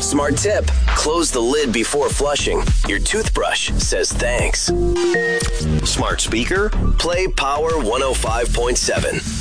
Smart tip. Close the lid before flushing. Your toothbrush says thanks. Smart speaker. Play Power 105.7.